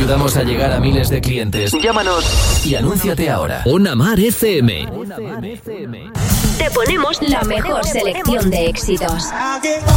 ayudamos a llegar a miles de clientes. Llámanos y anúnciate ahora. Ona Mar FM. Te ponemos la mejor selección de éxitos.